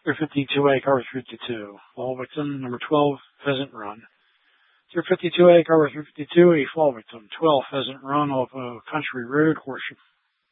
052A, cover 52. Fall victim, number 12, Pheasant Run. 052A, cover 352, a fall victim, 12, Pheasant Run off a country road, Horsham.